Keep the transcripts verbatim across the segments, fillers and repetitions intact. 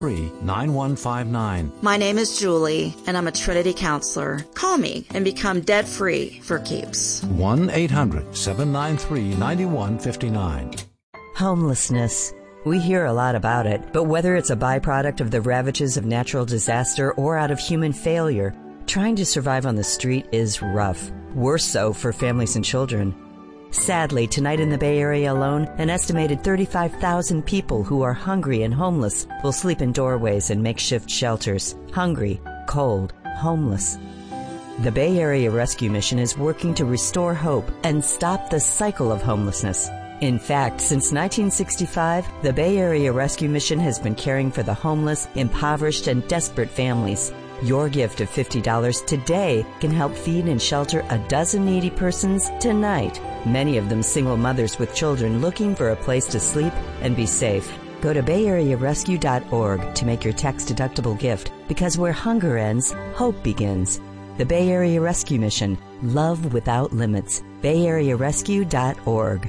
nine one five nine. My name is Julie, and I'm a Trinity counselor. Call me and become debt-free for keeps. one eight hundred seven nine three nine one five nine. Homelessness. We hear a lot about it, but whether it's a byproduct of the ravages of natural disaster or out of human failure, trying to survive on the street is rough. Worse so for families and children. Sadly, tonight in the Bay Area alone, an estimated thirty-five thousand people who are hungry and homeless will sleep in doorways and makeshift shelters. Hungry, cold, homeless. The Bay Area Rescue Mission is working to restore hope and stop the cycle of homelessness. In fact, since nineteen sixty-five, the Bay Area Rescue Mission has been caring for the homeless, impoverished, and desperate families. Your gift of fifty dollars today can help feed and shelter a dozen needy persons tonight. Many of them single mothers with children looking for a place to sleep and be safe. Go to bay area rescue dot org to make your tax-deductible gift, because where hunger ends, hope begins. The Bay Area Rescue Mission. Love without limits. bay area rescue dot org.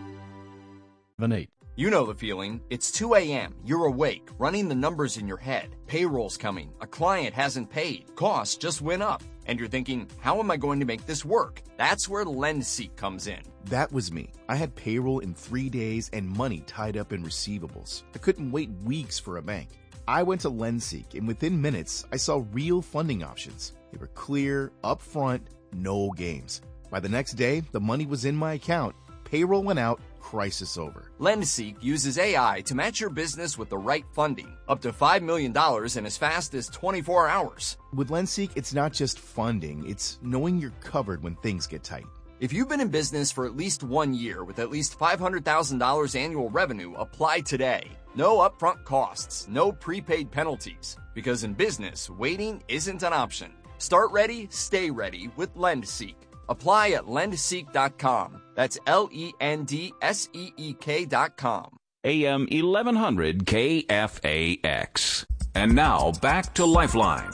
You know the feeling. It's two a.m. You're awake, running the numbers in your head. Payroll's coming. A client hasn't paid. Costs just went up. And you're thinking, how am I going to make this work? That's where LendSeek comes in. That was me. I had payroll in three days and money tied up in receivables. I couldn't wait weeks for a bank. I went to LendSeek, and within minutes, I saw real funding options. They were clear, upfront, no games. By the next day, the money was in my account. Payroll went out. Crisis over. LendSeek uses A I to match your business with the right funding, up to five million dollars in as fast as twenty-four hours. With LendSeek, it's not just funding, it's knowing you're covered when things get tight. If you've been in business for at least one year with at least five hundred thousand dollars annual revenue, apply today. No upfront costs, no prepaid penalties, because in business, waiting isn't an option. Start ready, stay ready with LendSeek. Apply at lend seek dot com. That's L E N D S E E K dot com. A M eleven hundred K F A X. And now back to Lifeline.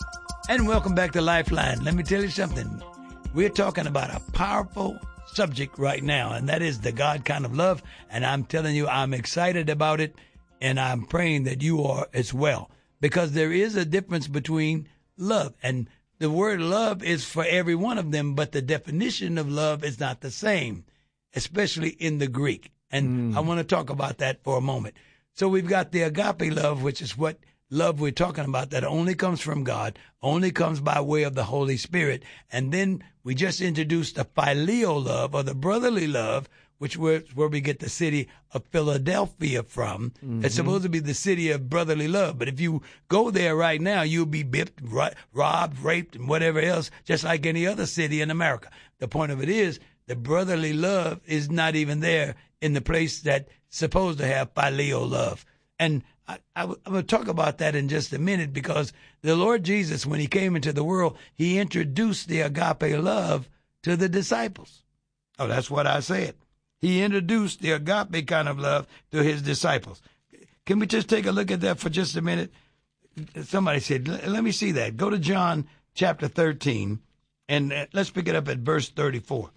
And welcome back to Lifeline. Let me tell you something. We're talking about a powerful subject right now, and that is the God kind of love. And I'm telling you, I'm excited about it, and I'm praying that you are as well. Because there is a difference between love and the word love is for every one of them, but the definition of love is not the same, especially in the Greek. And mm. I want to talk about that for a moment. So we've got the agape love, which is what love we're talking about, that only comes from God, only comes by way of the Holy Spirit. And then we just introduced the phileo love, or the brotherly love, which was where we get the city of Philadelphia from. Mm-hmm. It's supposed to be the city of brotherly love. But if you go there right now, you'll be bipped, robbed, raped, and whatever else, just like any other city in America. The point of it is, the brotherly love is not even there in the place that's supposed to have phileo love. And I, I, I'm going to talk about that in just a minute, because the Lord Jesus, when he came into the world, he introduced the agape love to the disciples. Oh, that's what I said. He introduced the agape kind of love to his disciples. Can we just take a look at that for just a minute? Somebody said, let me see that. Go to John chapter thirteen, and let's pick it up at verse thirty-four.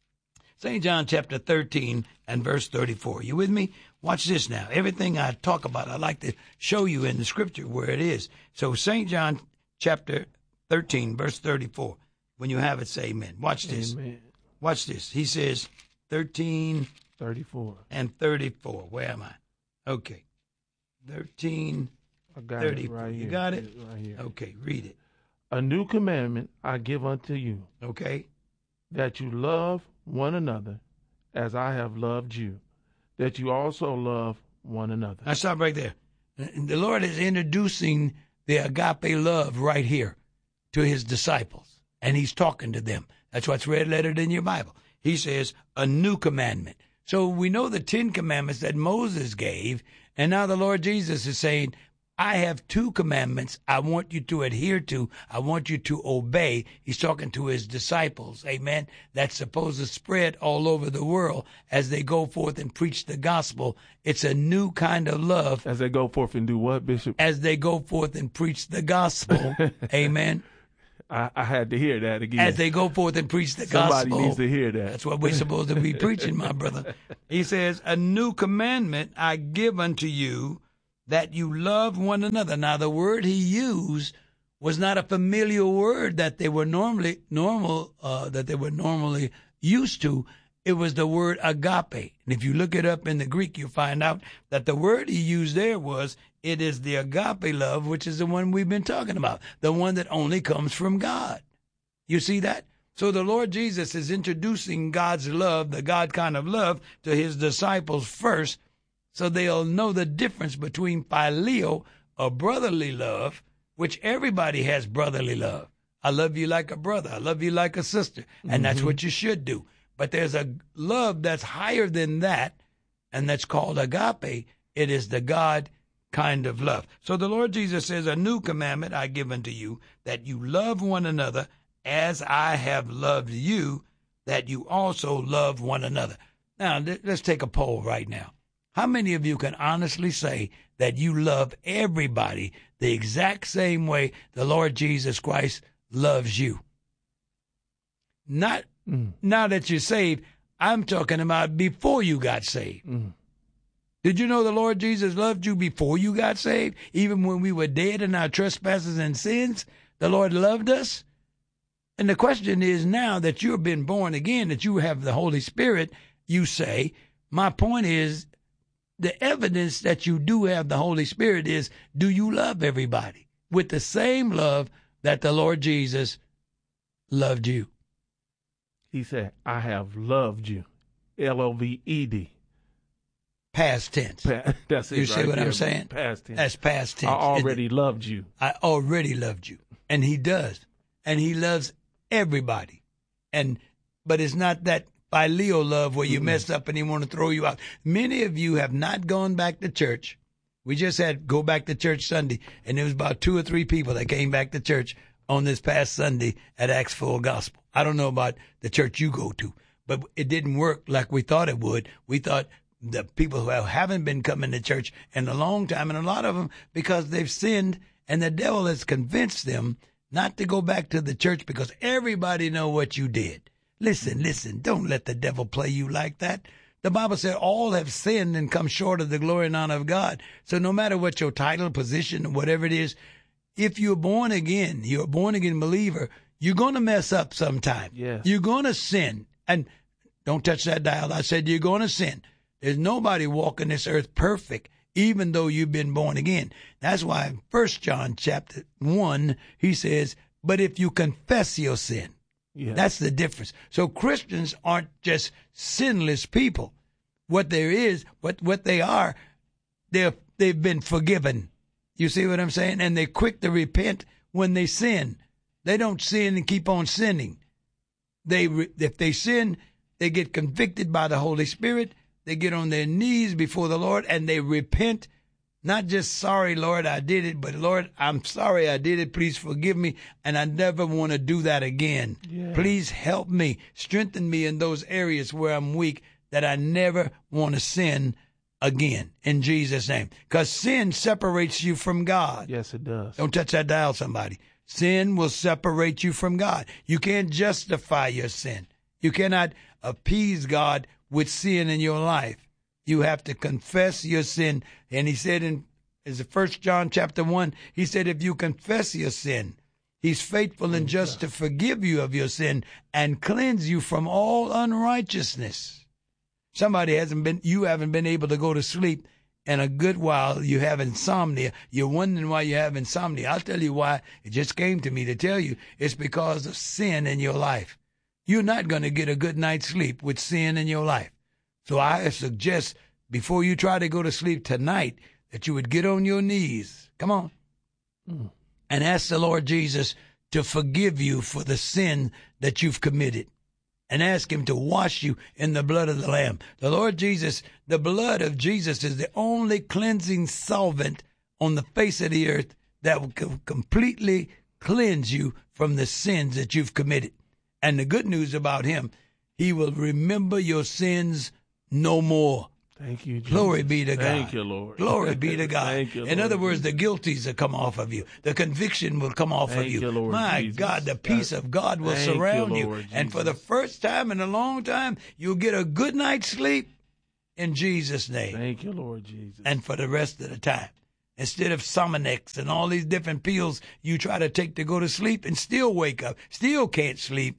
Saint John chapter thirteen and verse thirty-four. You with me? Watch this now. Everything I talk about, I like to show you in the scripture where it is. So Saint John chapter thirteen, verse thirty-four. When you have it, say amen. Watch this. Amen. Watch this. He says, thirteen, thirty-four, and thirty-four. Where am I? Okay. thirteen, I got thirty-four. It right you here. got it? Right here. Okay, read it. A new commandment I give unto you. Okay. That you love one another as I have loved you, that you also love one another. I stop right there. The Lord is introducing the agape love right here to his disciples, and he's talking to them. That's what's red lettered in your Bible. He says, a new commandment. So we know the Ten Commandments that Moses gave, and now the Lord Jesus is saying, I have two commandments I want you to adhere to. I want you to obey. He's talking to his disciples, amen, that's supposed to spread all over the world as they go forth and preach the gospel. It's a new kind of love. As they go forth and do what, Bishop? As they go forth and preach the gospel, amen. I, I had to hear that again. As they go forth and preach the Somebody gospel. Somebody needs to hear that. That's what we're supposed to be preaching, my brother. He says, a new commandment I give unto you, that you love one another. Now, the word he used was not a familiar word that they were normally normal uh, that they were normally used to. It was the word agape. And if you look it up in the Greek, you'll find out that the word he used there was, it is the agape love, which is the one we've been talking about, the one that only comes from God. You see that? So the Lord Jesus is introducing God's love, the God kind of love, to his disciples first, so they'll know the difference between phileo, or brotherly love, which everybody has brotherly love. I love you like a brother. I love you like a sister. And mm-hmm. that's what you should do. But there's a love that's higher than that, and that's called agape. It is the God kind of love. So the Lord Jesus says, a new commandment I give unto you, that you love one another as I have loved you, that you also love one another. Now, let's take a poll right now. How many of you can honestly say that you love everybody the exact same way the Lord Jesus Christ loves you? Not mm. now that you're saved, I'm talking about before you got saved. Mm. Did you know the Lord Jesus loved you before you got saved? Even when we were dead in our trespasses and sins, the Lord loved us. And the question is, now that you've been born again, that you have the Holy Spirit, you say, my point is, the evidence that you do have the Holy Spirit is, do you love everybody with the same love that the Lord Jesus loved you? He said, I have loved you. L O V E D. Past tense. Pa- that's it. You see right what there. I'm saying? Past tense. That's past tense. I already loved you. I already loved you. And he does. And he loves everybody. And but it's not that phileo love where you mm-hmm. mess up and he want to throw you out. Many of you have not gone back to church. We just had go back to church Sunday, and there was about two or three people that came back to church on this past Sunday at Acts Full Gospel. I don't know about the church you go to, but it didn't work like we thought it would. We thought the people who haven't been coming to church in a long time, and a lot of them because they've sinned, and the devil has convinced them not to go back to the church because everybody know what you did. Listen, listen, don't let the devil play you like that. The Bible said all have sinned and come short of the glory and honor of God. So no matter what your title, position, whatever it is, if you're born again, you're a born again believer, you're going to mess up sometime. Yes. You're going to sin. And don't touch that dial. I said you're going to sin. There's nobody walking this earth perfect, even though you've been born again. That's why in First John chapter one, he says, but if you confess your sin, yeah. That's the difference. So Christians aren't just sinless people. What there is, what what they are, they're they've been forgiven. You see what I'm saying? And they're quick to repent when they sin. They don't sin and keep on sinning. They if they sin, they get convicted by the Holy Spirit. They get on their knees before the Lord and they repent. Not just, sorry, Lord, I did it, but Lord, I'm sorry I did it. Please forgive me, and I never want to do that again. Yeah. Please help me, strengthen me in those areas where I'm weak, that I never want to sin again, in Jesus' name. Because sin separates you from God. Yes, it does. Don't touch that dial, somebody. Sin will separate you from God. You can't justify your sin. You cannot appease God with sin in your life. You have to confess your sin. And he said in is it First John chapter one, he said, if you confess your sin, he's faithful and just to forgive you of your sin and cleanse you from all unrighteousness. Somebody hasn't been, you haven't been able to go to sleep in a good while. You have insomnia. You're wondering why you have insomnia. I'll tell you why. It just came to me to tell you. It's because of sin in your life. You're not going to get a good night's sleep with sin in your life. So I suggest before you try to go to sleep tonight that you would get on your knees, come on, mm. and ask the Lord Jesus to forgive you for the sin that you've committed, and ask him to wash you in the blood of the Lamb. The Lord Jesus, the blood of Jesus is the only cleansing solvent on the face of the earth that will completely cleanse you from the sins that you've committed. And the good news about him, he will remember your sins no more. Thank you, Jesus. Glory be to God. Thank you, Lord. Glory be to God. Thank you, Lord. In other words, the guilties will come off of you. The conviction will come off Thank of you. you, Lord My Jesus. God, the peace of God will Thank surround you, you. Lord And for the Jesus. first time in a long time, you'll get a good night's sleep in Jesus' name. Thank you, Lord Jesus. And for the rest of the time. instead of Somanex and all these different pills you try to take to go to sleep and still wake up, still can't sleep.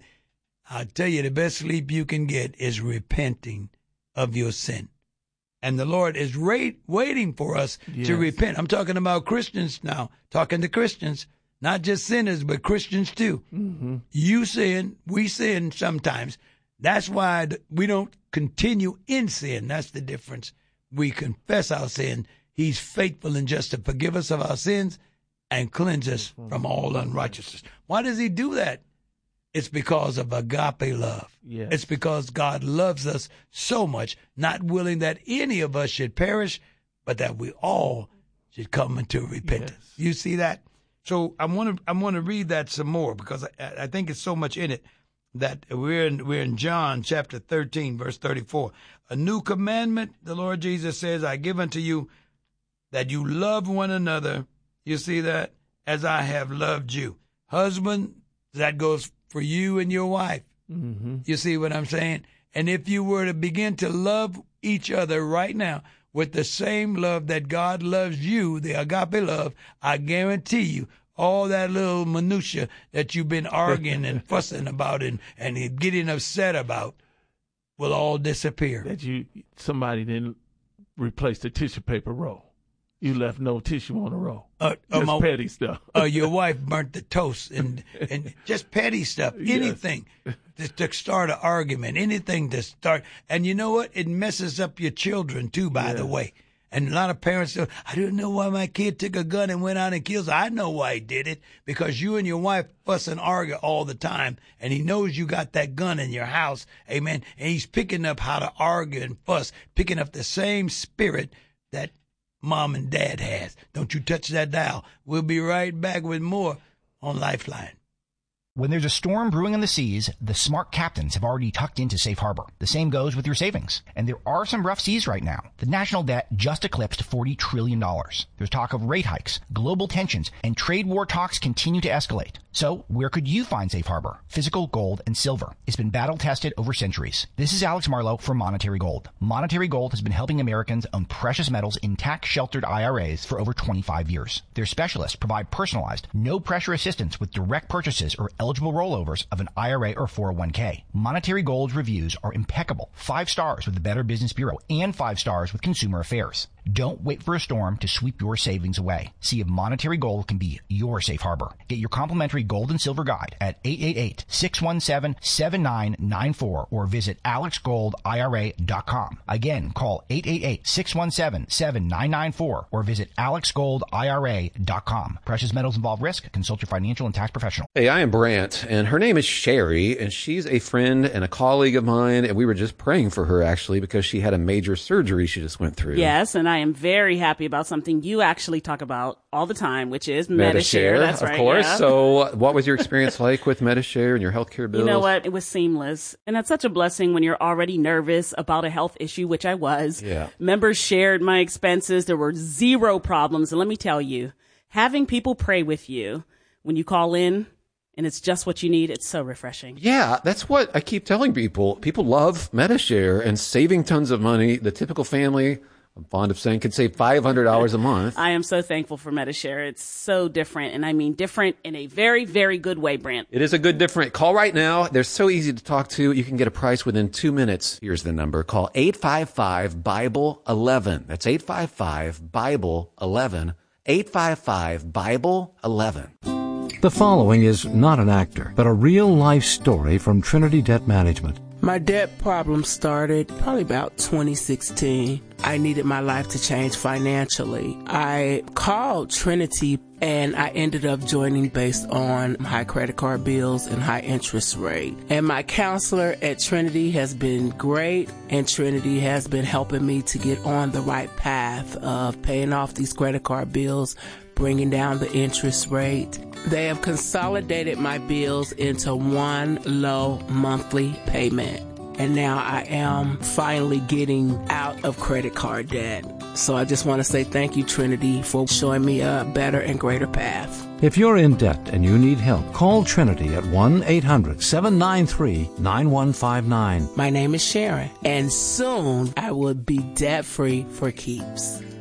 I tell you, the best sleep you can get is repenting of your sin. And the Lord is ra- waiting for us yes. to repent. I'm talking about Christians now, talking to Christians, not just sinners, but Christians too. Mm-hmm. You sin, we sin sometimes. That's why we don't continue in sin. That's the difference. We confess our sin. He's faithful and just to forgive us of our sins and cleanse us from all unrighteousness. Why does he do that? It's because of agape love. Yes. It's because God loves us so much, not willing that any of us should perish, but that we all should come into repentance. Yes. You see that? So I want to I want to read that some more because I, I think it's so much in it that we're in we're in John chapter thirteen, verse thirty-four. A new commandment, the Lord Jesus says, I give unto you, that you love one another. You see that? As I have loved you. Husband, that goes for you and your wife. Mm-hmm. You see what I'm saying? And if you were to begin to love each other right now with the same love that God loves you, the agape love, I guarantee you, all that little minutia that you've been arguing and fussing about and, and getting upset about will all disappear. That you somebody didn't replace the tissue paper roll. You left no tissue on the roll. Uh, just um, petty stuff. uh, your wife burnt the toast and and just petty stuff. Yes. Anything to, to start an argument. Anything to start. And you know what? It messes up your children too, by yes. the way. And a lot of parents say, I don't know why my kid took a gun and went out and killed. I know why he did it. Because you and your wife fuss and argue all the time. And he knows you got that gun in your house. Amen. And he's picking up how to argue and fuss. Picking up the same spirit that Mom and Dad has. Don't you touch that dial. We'll be right back with more on Lifeline. When there's a storm brewing on the seas, the smart captains have already tucked into safe harbor. The same goes with your savings. And there are some rough seas right now. The national debt just eclipsed forty trillion dollars. There's talk of rate hikes, global tensions, and trade war talks continue to escalate. So where could you find safe harbor? Physical gold and silver. It's been battle tested over centuries. This is Alex Marlowe for Monetary Gold. Monetary Gold has been helping Americans own precious metals in tax-sheltered I R As for over twenty-five years. Their specialists provide personalized, no-pressure assistance with direct purchases or eligible rollovers of an I R A or four oh one k. Monetary Gold's reviews are impeccable. Five stars with the Better Business Bureau and five stars with Consumer Affairs. Don't wait for a storm to sweep your savings away. See if Monetary Gold can be your safe harbor. Get your complimentary gold and silver guide at eight eight eight, six one seven, seven nine nine four or visit alex gold I R A dot com. Again, call eight eight eight, six one seven, seven nine nine four or visit alex gold I R A dot com. Precious metals involve risk. Consult your financial and tax professional. Hey, I am Brant, and her name is Sherry, and she's a friend and a colleague of mine, and we were just praying for her, actually, because she had a major surgery she just went through. Yes, and I am very happy about something you actually talk about all the time, which is Medi-Share. Medi-Share. That's of right, course. yeah. So what was your experience like with Medi-Share and your healthcare bills? You know what? It was seamless. And that's such a blessing when you're already nervous about a health issue, which I was. Yeah. Members shared my expenses. There were zero problems. And let me tell you, having people pray with you when you call in and it's just what you need, it's so refreshing. Yeah, that's what I keep telling people. People love Medi-Share and saving tons of money. The typical family, I'm fond of saying, could save five hundred dollars a month. I am so thankful for Medi-Share. It's so different, and I mean different in a very, very good way, Brant. It is a good different. Call right now. They're so easy to talk to. You can get a price within two minutes. Here's the number. Call eight five five, Bible eleven. That's eight five five, Bible eleven. eight five five, Bible eleven. The following is not an actor, but a real-life story from Trinity Debt Management. My debt problem started probably about twenty sixteen. I needed my life to change financially. I called Trinity and I ended up joining based on high credit card bills and high interest rate. And my counselor at Trinity has been great, and Trinity has been helping me to get on the right path of paying off these credit card bills, bringing down the interest rate. They have consolidated my bills into one low monthly payment. And now I am finally getting out of credit card debt. So I just want to say thank you, Trinity, for showing me a better and greater path. If you're in debt and you need help, call Trinity at one eight hundred, seven nine three, nine one five nine. My name is Sharon, and soon I will be debt-free for keeps.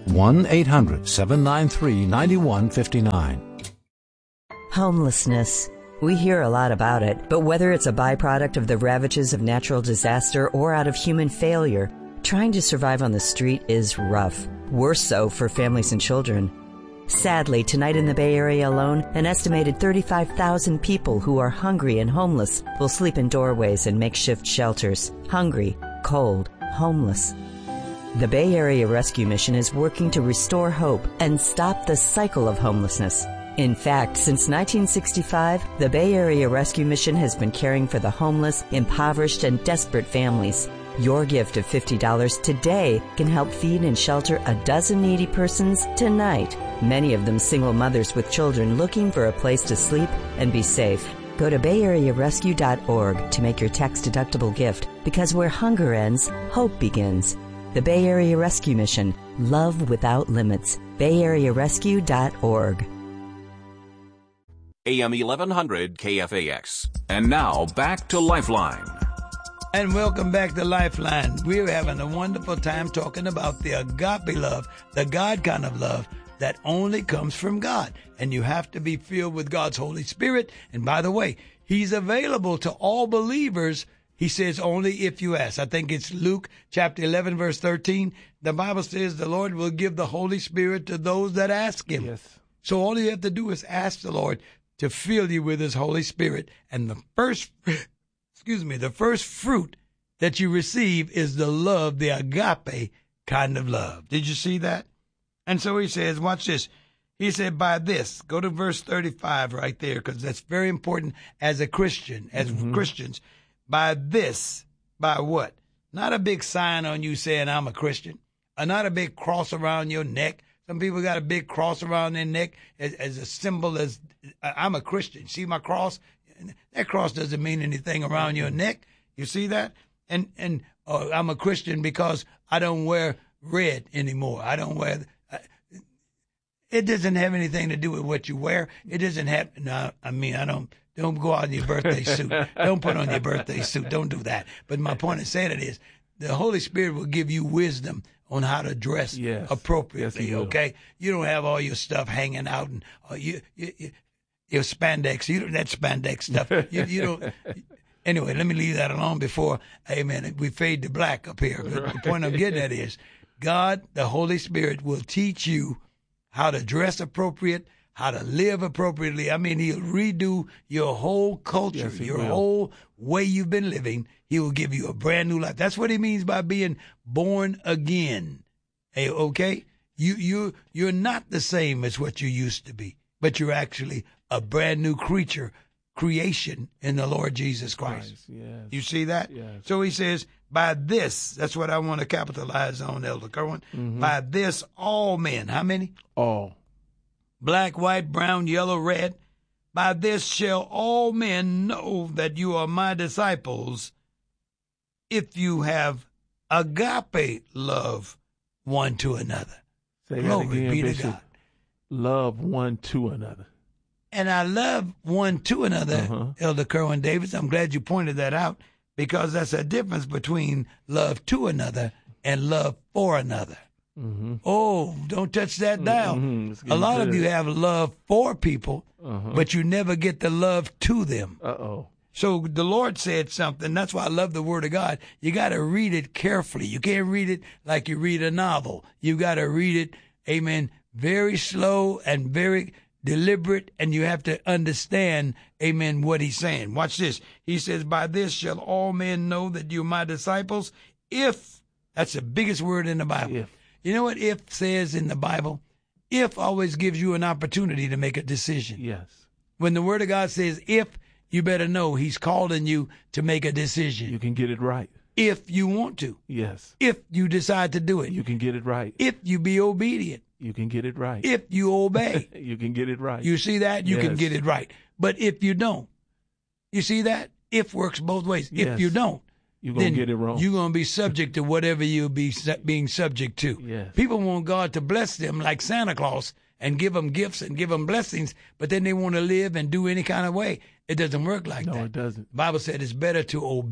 one eight hundred seven nine three nine one five nine. Homelessness. We hear a lot about it, but whether it's a byproduct of the ravages of natural disaster or out of human failure, trying to survive on the street is rough. Worse so for families and children. Sadly, tonight in the Bay Area alone, an estimated thirty-five thousand people who are hungry and homeless will sleep in doorways and makeshift shelters. Hungry, cold, homeless. The Bay Area Rescue Mission is working to restore hope and stop the cycle of homelessness. In fact, since nineteen sixty-five, the Bay Area Rescue Mission has been caring for the homeless, impoverished, and desperate families. Your gift of fifty dollars today can help feed and shelter a dozen needy persons tonight, many of them single mothers with children looking for a place to sleep and be safe. Go to bay area rescue dot org to make your tax-deductible gift, because where hunger ends, hope begins. The Bay Area Rescue Mission. Love without limits. bay area rescue dot org. A M eleven hundred K F A X. And now back to Lifeline. And welcome back to Lifeline. We're having a wonderful time talking about the agape love, the God kind of love that only comes from God. And you have to be filled with God's Holy Spirit. And by the way, He's available to all believers. He says only if you ask. I think it's Luke chapter eleven, verse thirteen. The Bible says the Lord will give the Holy Spirit to those that ask Him. Yes. So all you have to do is ask the Lord to fill you with His Holy Spirit. And the first, excuse me, the first fruit that you receive is the love, the agape kind of love. Did you see that? And so He says, watch this. He said, by this, go to verse thirty-five right there, because that's very important as a Christian, as mm-hmm. Christians. By this, by what? Not a big sign on you saying I'm a Christian, or not a big cross around your neck. Some people got a big cross around their neck as, as a symbol as I'm a Christian. See my cross? That cross doesn't mean anything around your neck. You see that? And and uh, I'm a Christian because I don't wear red anymore. I don't wear. Uh, it doesn't have anything to do with what you wear. It doesn't have. No, I mean I don't. Don't go out in your birthday suit. Don't put on your birthday suit. Don't do that. But my point in saying it is, the Holy Spirit will give you wisdom on how to dress yes. appropriately. Yes, okay, you don't have all your stuff hanging out and uh, you, you, you your spandex. You don't that spandex stuff. You, you don't. Anyway, let me leave that alone before, amen, we fade to black up here. But the point I'm getting at is, God, the Holy Spirit, will teach you how to dress appropriate, how to live appropriately. I mean, He'll redo your whole culture, yes, your will. whole way you've been living. He will give you a brand new life. That's what He means by being born again. Hey, okay? You, you, you're not the same as what you used to be, but you're actually a brand new creature, creation in the Lord Jesus Christ. Christ yes. You see that? Yes. So He says, by this, that's what I want to capitalize on, Elder Kerwin. Mm-hmm. By this, all men, how many? All. Black, white, brown, yellow, red. By this shall all men know that you are my disciples, if you have agape love one to another. Say Glory that again, be Bishop. to God. Love one to another. And I love one to another, uh-huh. Elder Kerwin Davis. I'm glad you pointed that out, because that's a difference between love to another and love for another. Mm-hmm. Oh, don't touch that down. Mm-hmm. A lot good. of you have love for people, uh-huh. but you never get the love to them. Uh-oh. So the Lord said something. That's why I love the Word of God. You got to read it carefully. You can't read it like you read a novel. You got to read it, amen, very slow and very deliberate, and you have to understand, amen, what He's saying. Watch this. He says, by this shall all men know that you're my disciples, if, that's the biggest word in the Bible. If. You know what if says in the Bible? If always gives you an opportunity to make a decision. Yes. When the Word of God says if, you better know He's calling you to make a decision. You can get it right. If you want to. Yes. If you decide to do it. You can get it right. If you be obedient. You can get it right. If you obey. You can get it right. You see that? You yes. can get it right. But if you don't. You see that? If works both ways. Yes. If you don't. You're going to get it wrong. You're going to be subject to whatever you'll be su- being subject to. Yes. People want God to bless them like Santa Claus and give them gifts and give them blessings, but then they want to live and do any kind of way. It doesn't work like no, that. No, it doesn't. The Bible said it's better to obey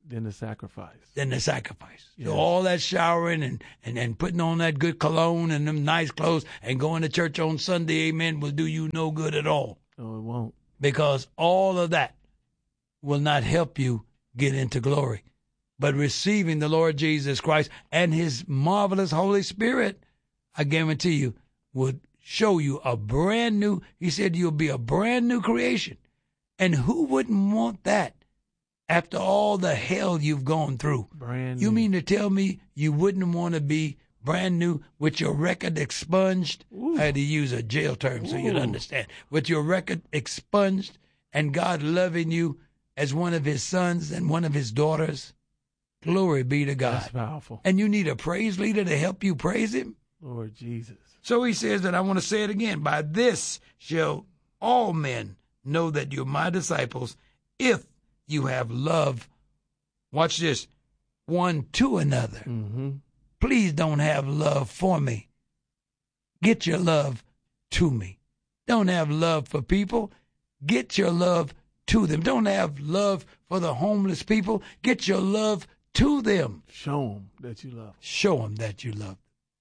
than the sacrifice. Than the sacrifice. Yes. So all that showering and, and, and putting on that good cologne and them nice clothes and going to church on Sunday, amen, will do you no good at all. No, it won't. Because all of that will not help you get into glory. But receiving the Lord Jesus Christ and his marvelous Holy Spirit, I guarantee you, would show you a brand new, he said you'll be a brand new creation. And who wouldn't want that after all the hell you've gone through? Brand you new. mean to tell me you wouldn't want to be brand new with your record expunged? Ooh. I had to use a jail term so Ooh. you'd understand. With your record expunged and God loving you as one of his sons and one of his daughters. Glory be to God. That's powerful. And you need a praise leader to help you praise him? Lord Jesus. So he says that, I want to say it again, by this shall all men know that you're my disciples if you have love, watch this, one to another. Mm-hmm. Please don't have love for me. Get your love to me. Don't have love for people. Get your love to them. Don't have love for the homeless people. Get your love to them. Show them that you love. Show them that you love.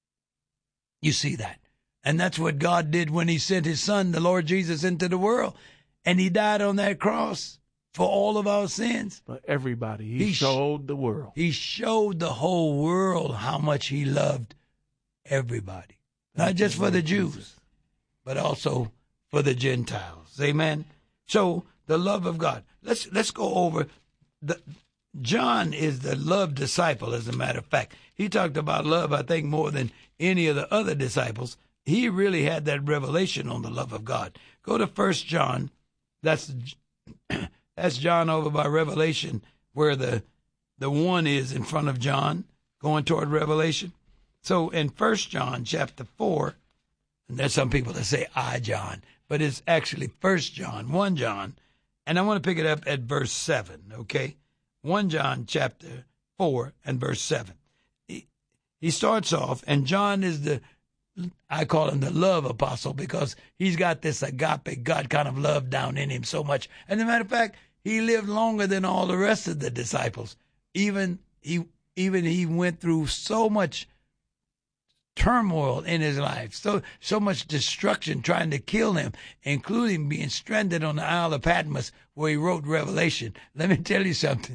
You see that? And that's what God did when he sent his son, the Lord Jesus, into the world. And he died on that cross for all of our sins. For everybody. He, he showed the world. He showed the whole world how much he loved everybody. Not just for the Jews, but also for the Gentiles. Amen. So the love of God. Let's let's go over the John is the love disciple, as a matter of fact. He talked about love, I think, more than any of the other disciples. He really had that revelation on the love of God. Go to First John. That's that's John over by Revelation, where the the one is in front of John, going toward Revelation. So in First John chapter four, and there's some people that say I John, but it's actually First John, one John, and I want to pick it up at verse seven, okay? First John chapter four and verse seven. He, he starts off, and John is the, I call him the love apostle because he's got this agape, God kind of love down in him so much. And as a matter of fact, he lived longer than all the rest of the disciples. Even he, even he went through so much turmoil in his life, so so much destruction trying to kill him, including being stranded on the Isle of Patmos where he wrote Revelation. Let me tell you something.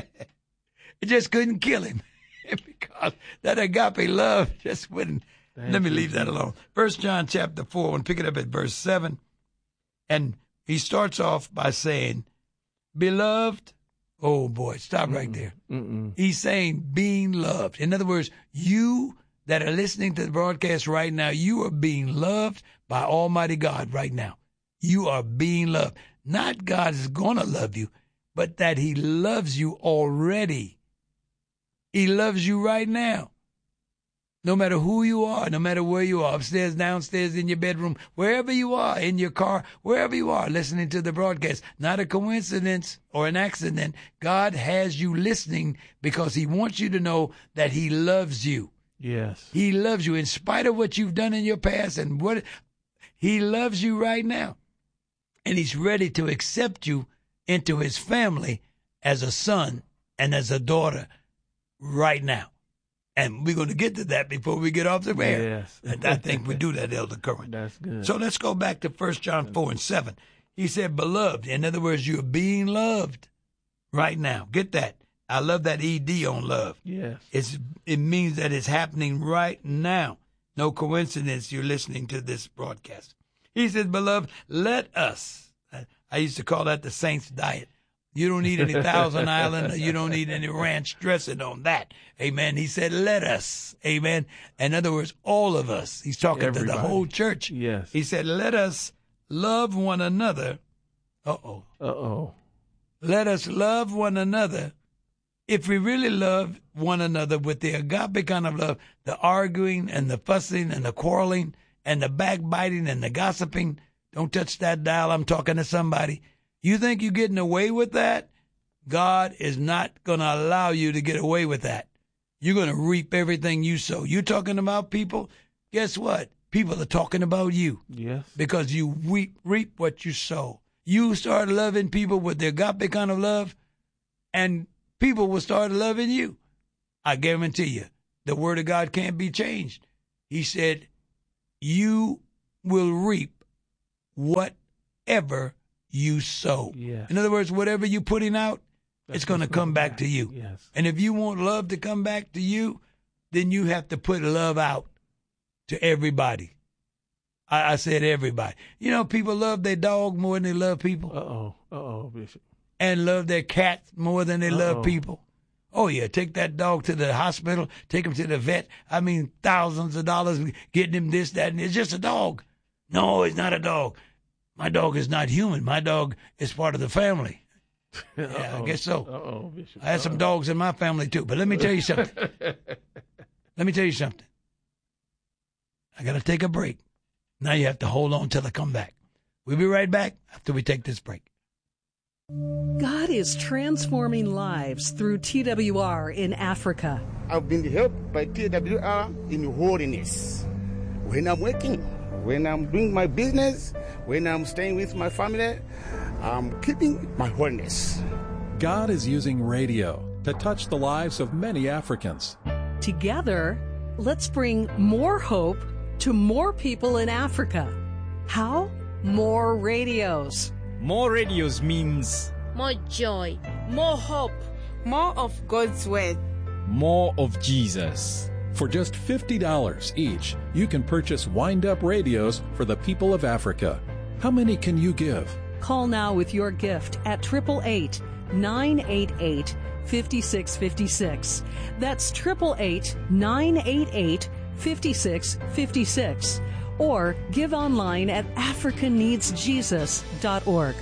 It just couldn't kill him because that agape love just wouldn't. Thank Let me leave you. that alone. First John chapter four, I want to pick it up at verse seven. And he starts off by saying, beloved, oh boy, stop Mm-mm. right there. Mm-mm. He's saying being loved. In other words, you that are listening to the broadcast right now, you are being loved by Almighty God right now. You are being loved. Not God is going to love you, but that he loves you already. He loves you right now. No matter who you are, no matter where you are, upstairs, downstairs, in your bedroom, wherever you are, in your car, wherever you are, listening to the broadcast. Not a coincidence or an accident. God has you listening because he wants you to know that he loves you. Yes. He loves you in spite of what you've done in your past and what he loves you right now. And he's ready to accept you into his family as a son and as a daughter right now. And we're going to get to that before we get off the air. Yes. And I think we do that, Elder Curran. That's good. So let's go back to First John four and seven. He said, beloved. In other words, you're being loved right now. Get that. I love that E D on love. Yes. It's, it means that it's happening right now. No coincidence you're listening to this broadcast. He said, beloved, let us. I, I used to call that the saints' diet. You don't need any Thousand Island. You don't need any ranch dressing on that. Amen. He said, let us. Amen. In other words, all of us. He's talking Everybody. to the whole church. Yes. He said, let us love one another. Uh-oh. Uh-oh. Let us love one another. If we really love one another with the agape kind of love, the arguing and the fussing and the quarreling and the backbiting and the gossiping, don't touch that dial. I'm talking to somebody. You think you're getting away with that? God is not going to allow you to get away with that. You're going to reap everything you sow. You're talking about people. Guess what? People are talking about you. Yes. Because you reap, reap what you sow. You start loving people with the agape kind of love, and people will start loving you. I guarantee you, the word of God can't be changed. He said, you will reap whatever you sow. Yes. In other words, whatever you're putting out, That's it's going to come back, back to you. Yes. And if you want love to come back to you, then you have to put love out to everybody. I, I said everybody. You know, people love their dog more than they love people. Uh-oh. Uh-oh, Bishop. And love their cat more than they Uh-oh. love people. Oh, yeah, take that dog to the hospital, take him to the vet. I mean, thousands of dollars getting him this, that, and it's just a dog. No, it's not a dog. My dog is not human. My dog is part of the family. Yeah, Uh-oh. I guess so. Uh-oh, Bishop. I had some Uh-oh. dogs in my family, too. But let me tell you something. Let me tell you something. I got to take a break. Now you have to hold on till I come back. We'll be right back after we take this break. God is transforming lives through T W R in Africa. I've been helped by T W R in holiness. When I'm working, when I'm doing my business, when I'm staying with my family, I'm keeping my holiness. God is using radio to touch the lives of many Africans. Together, let's bring more hope to more people in Africa. How? More radios. More radios means more joy, more hope, more of God's word, more of Jesus. For just fifty dollars each, you can purchase wind-up radios for the people of Africa. How many can you give? Call now with your gift at eight eight eight, nine eight eight, five six five six. That's eight eight eight, nine eight eight, five six five six. Or give online at africa needs jesus dot org.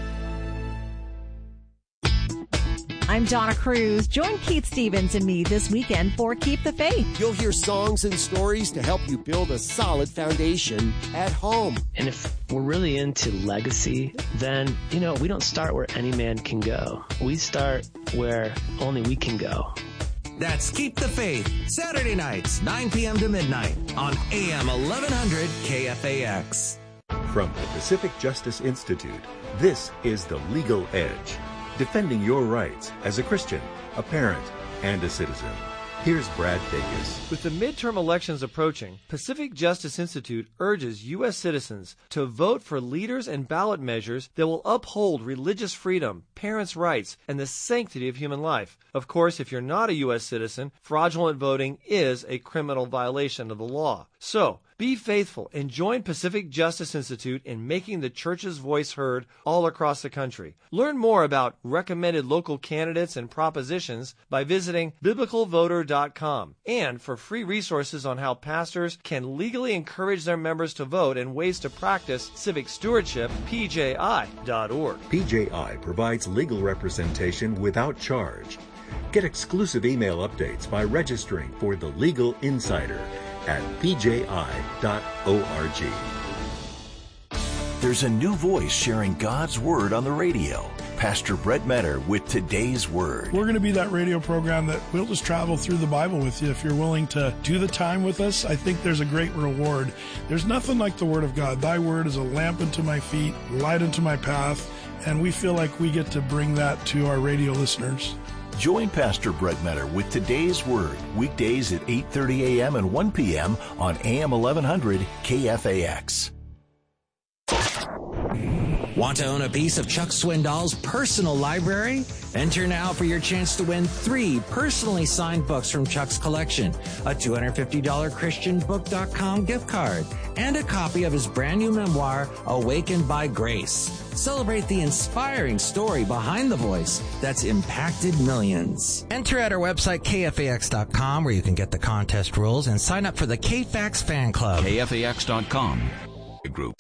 I'm Donna Cruz. Join Keith Stevens and me this weekend for Keep the Faith. You'll hear songs and stories to help you build a solid foundation at home. And if we're really into legacy, then, you know, we don't start where any man can go. We start where only we can go. That's Keep the Faith, Saturday nights, nine p.m. to midnight on A M eleven hundred K F A X. From the Pacific Justice Institute, this is The Legal Edge, defending your rights as a Christian, a parent, and a citizen. Here's Brad Dacus. With the midterm elections approaching, Pacific Justice Institute urges U S citizens to vote for leaders and ballot measures that will uphold religious freedom, parents' rights, and the sanctity of human life. Of course, if you're not a U S citizen, fraudulent voting is a criminal violation of the law. So, be faithful and join Pacific Justice Institute in making the church's voice heard all across the country. Learn more about recommended local candidates and propositions by visiting biblical voter dot com. And for free resources on how pastors can legally encourage their members to vote and ways to practice civic stewardship, P J I dot org. P J I provides legal representation without charge. Get exclusive email updates by registering for The Legal Insider at P J I dot org. There's a new voice sharing God's Word on the radio. Pastor Brett Metter with Today's Word. We're going to be that radio program that we'll just travel through the Bible with you. If you're willing to do the time with us, I think there's a great reward. There's nothing like the Word of God. Thy Word is a lamp unto my feet, light unto my path, and we feel like we get to bring that to our radio listeners. Join Pastor Brett Metter with Today's Word, weekdays at eight thirty a.m. and one p.m. on A M eleven hundred K F A X. Want to own a piece of Chuck Swindoll's personal library? Enter now for your chance to win three personally signed books from Chuck's collection, a two hundred fifty dollars Christian Book dot com gift card, and a copy of his brand new memoir, Awakened by Grace. Celebrate the inspiring story behind the voice that's impacted millions. Enter at our website, K F A X dot com, where you can get the contest rules and sign up for the K F A X fan club. K F A X dot com. Group.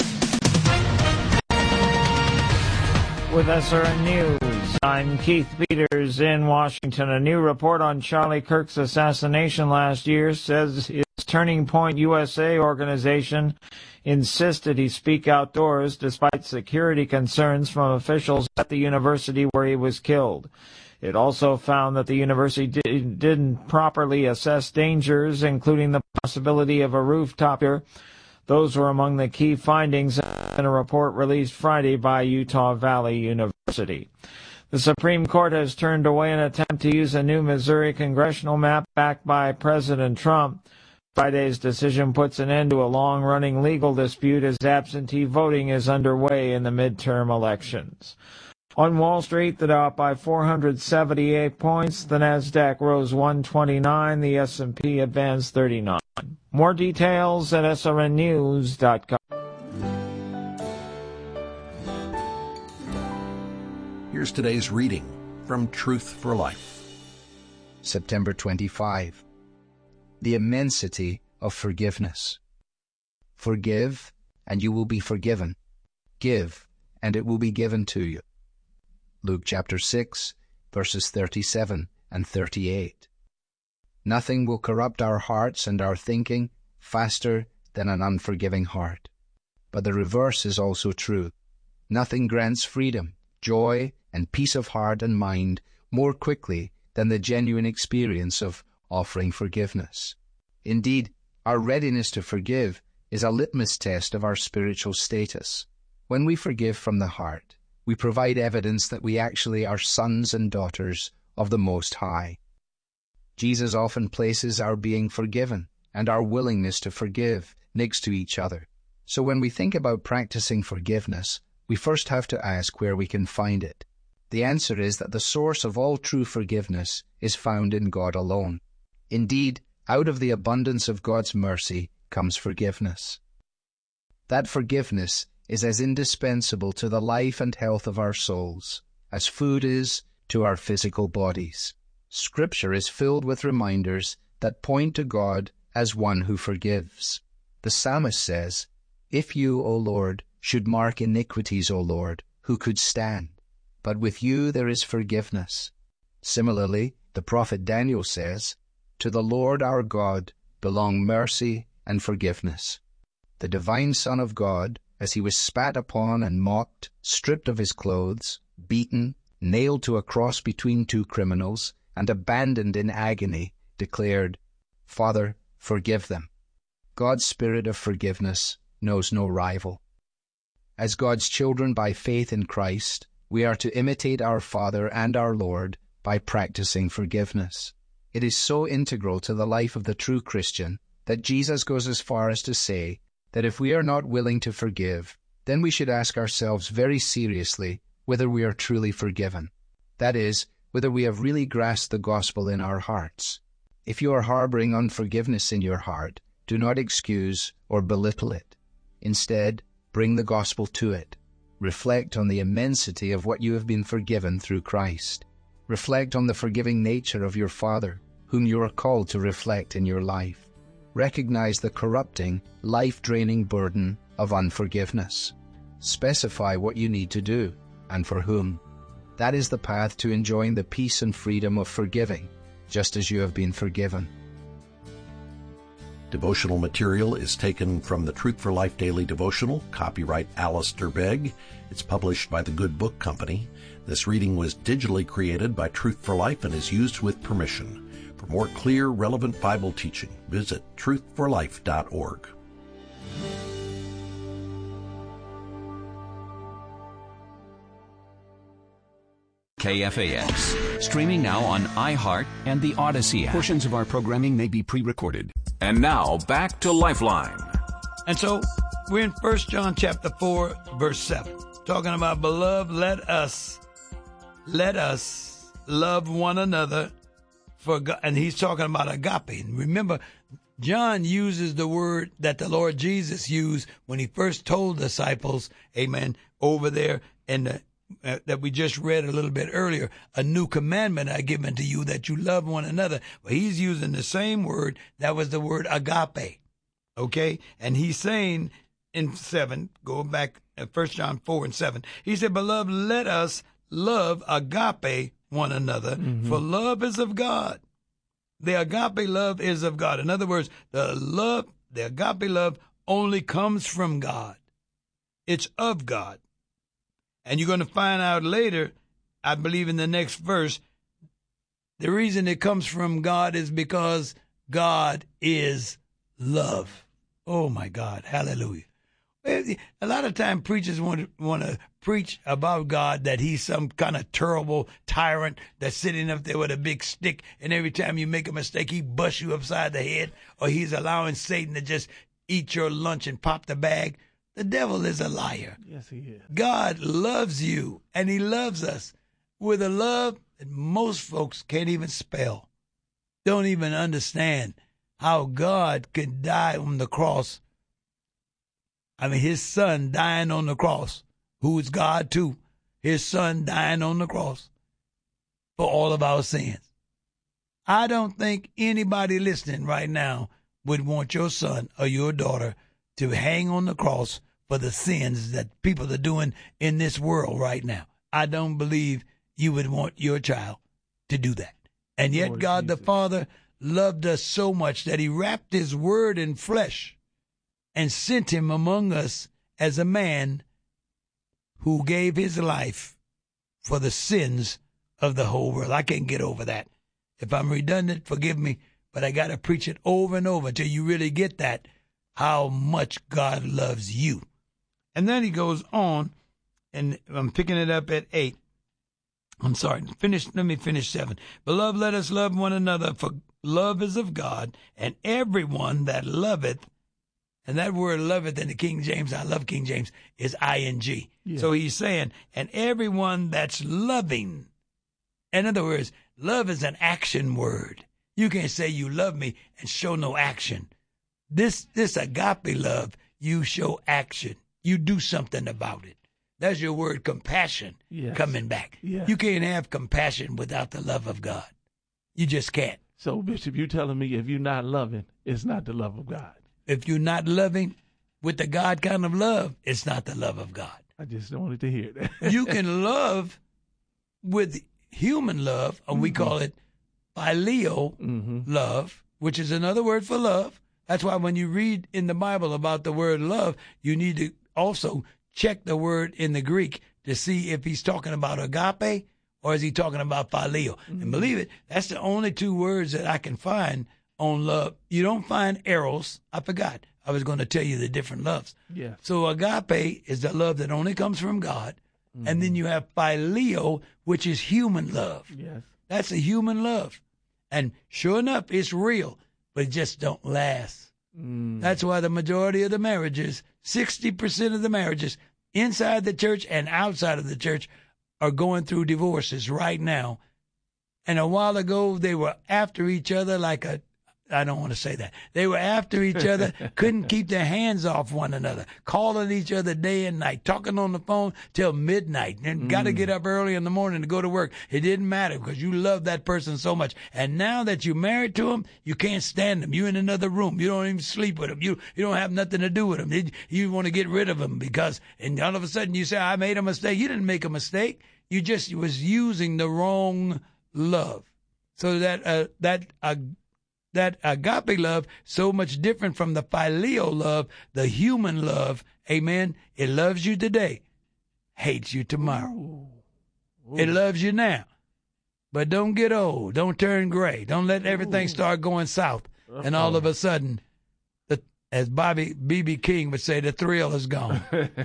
With S R N News, I'm Keith Peters in Washington. A new report on Charlie Kirk's assassination last year says his Turning Point U S A organization insisted he speak outdoors despite security concerns from officials at the university where he was killed. It also found that the university did, didn't properly assess dangers, including the possibility of a rooftop here. Those were among the key findings in a report released Friday by Utah Valley University. The Supreme Court has turned away an attempt to use a new Missouri congressional map backed by President Trump. Friday's decision puts an end to a long-running legal dispute as absentee voting is underway in the midterm elections. On Wall Street, the Dow up by four hundred seventy-eight points, the Nasdaq rose one twenty-nine, the S and P advanced thirty-nine. More details at S R N news dot com. Here's today's reading from Truth for Life. September twenty-fifth. The immensity of forgiveness. Forgive, and you will be forgiven. Give, and it will be given to you. Luke chapter six, verses thirty-seven and thirty-eight. Nothing will corrupt our hearts and our thinking faster than an unforgiving heart. But the reverse is also true. Nothing grants freedom, joy, and peace of heart and mind more quickly than the genuine experience of offering forgiveness. Indeed, our readiness to forgive is a litmus test of our spiritual status. When we forgive from the heart, we provide evidence that we actually are sons and daughters of the Most High. Jesus often places our being forgiven and our willingness to forgive next to each other. So when we think about practicing forgiveness, we first have to ask where we can find it. The answer is that the source of all true forgiveness is found in God alone. Indeed, out of the abundance of God's mercy comes forgiveness. That forgiveness is as indispensable to the life and health of our souls as food is to our physical bodies. Scripture is filled with reminders that point to God as one who forgives. The psalmist says, "If you, O Lord, should mark iniquities, O Lord, who could stand? But with you there is forgiveness." Similarly, the prophet Daniel says, "To the Lord our God belong mercy and forgiveness." The divine Son of God, as he was spat upon and mocked, stripped of his clothes, beaten, nailed to a cross between two criminals, and abandoned in agony, declared, "Father, forgive them." God's spirit of forgiveness knows no rival. As God's children by faith in Christ, we are to imitate our Father and our Lord by practicing forgiveness. It is so integral to the life of the true Christian that Jesus goes as far as to say that if we are not willing to forgive, then we should ask ourselves very seriously whether we are truly forgiven. That is, whether we have really grasped the gospel in our hearts. If you are harboring unforgiveness in your heart, do not excuse or belittle it. Instead, bring the gospel to it. Reflect on the immensity of what you have been forgiven through Christ. Reflect on the forgiving nature of your Father, whom you are called to reflect in your life. Recognize the corrupting, life-draining burden of unforgiveness. Specify what you need to do, and for whom. That is the path to enjoying the peace and freedom of forgiving, just as you have been forgiven. Devotional material is taken from the Truth for Life Daily Devotional, copyright Alistair Begg. It's published by the Good Book Company. This reading was digitally created by Truth for Life and is used with permission. For more clear, relevant Bible teaching, visit truth for life dot org. K F A X, streaming now on iHeart and the Odyssey app. Portions of our programming may be pre-recorded. And now, back to Lifeline. And so, we're in First John chapter four, verse seven, talking about, beloved, let us, let us love one another, for God. And he's talking about agape. And remember, John uses the word that the Lord Jesus used when he first told disciples, amen, over there in the Uh, that we just read a little bit earlier, a new commandment I give unto you, that you love one another. But he's using the same word. That was the word agape. Okay? And he's saying in seven, go back at First John four and seven, he said, beloved, let us love agape one another, mm-hmm. for love is of God. The agape love is of God. In other words, the love, the agape love only comes from God. It's of God. And you're going to find out later, I believe in the next verse, the reason it comes from God is because God is love. Oh, my God. Hallelujah. A lot of time preachers want to, want to preach about God that he's some kind of terrible tyrant that's sitting up there with a big stick, and every time you make a mistake, he busts you upside the head, or he's allowing Satan to just eat your lunch and pop the bag. The devil is a liar. Yes, he is. God loves you, and he loves us with a love that most folks can't even spell, don't even understand how God could die on the cross. I mean, his son dying on the cross, who is God too, his son dying on the cross for all of our sins. I don't think anybody listening right now would want your son or your daughter to hang on the cross for the sins that people are doing in this world right now. I don't believe you would want your child to do that. And yet Lord God Jesus. The Father loved us so much that he wrapped his word in flesh and sent him among us as a man who gave his life for the sins of the whole world. I can't get over that. If I'm redundant, forgive me, but I got to preach it over and over until you really get that, how much God loves you. And then he goes on, and I'm picking it up at eight. I'm sorry, finish. Let me finish seven. Beloved, let us love one another, for love is of God, and everyone that loveth, and that word loveth in the King James, I love King James, is I N G. Yeah. So he's saying, and everyone that's loving. In other words, love is an action word. You can't say you love me and show no action. This this agape love, you show action. You do something about it. That's your word, compassion, yes. coming back. Yes. You can't have compassion without the love of God. You just can't. So, Bishop, you're telling me if you're not loving, it's not the love of God. If you're not loving with the God kind of love, it's not the love of God. I just wanted to hear that. You can love with human love, or mm-hmm. we call it phileo mm-hmm. love, which is another word for love. That's why when you read in the Bible about the word love, you need to also check the word in the Greek to see if he's talking about agape or is he talking about phileo. Mm-hmm. And believe it, that's the only two words that I can find on love. You don't find eros. I forgot. I was going to tell you the different loves. Yeah. So agape is the love that only comes from God. Mm-hmm. And then you have phileo, which is human love. Yes. That's a human love. And sure enough, it's real, but it just don't last. Mm. That's why the majority of the marriages, sixty percent of the marriages inside the church and outside of the church are going through divorces right now. And a while ago, they were after each other like a, I don't want to say that. They were after each other, couldn't keep their hands off one another, calling each other day and night, talking on the phone till midnight, and mm. got to get up early in the morning to go to work. It didn't matter because you love that person so much. And now that you're married to them, you can't stand them. You're in another room. You don't even sleep with them. You you don't have nothing to do with them. You, you want to get rid of them because, and all of a sudden you say, I made a mistake. You didn't make a mistake. You just was using the wrong love. So that uh, that uh, that agape love, so much different from the phileo love, the human love, amen, it loves you today, hates you tomorrow. Ooh. Ooh. It loves you now. But don't get old. Don't turn gray. Don't let everything Ooh. start going south. Uh-oh. And all of a sudden, the, as Bobby B B King would say, the thrill is gone.